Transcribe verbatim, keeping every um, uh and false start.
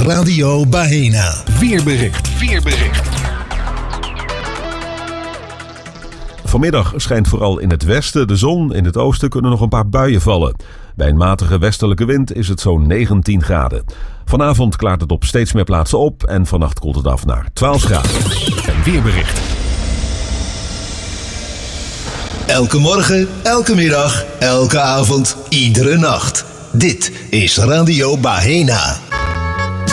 Radio Bahena. Weerbericht. Weerbericht. Vanmiddag schijnt vooral in het westen de zon. In het oosten kunnen nog een paar buien vallen. Bij een matige westelijke wind is het zo'n negentien graden. Vanavond klaart het op steeds meer plaatsen op en vannacht koelt het af naar twaalf graden. En weerbericht. Elke morgen, elke middag, elke avond, iedere nacht. Dit is Radio Bahena.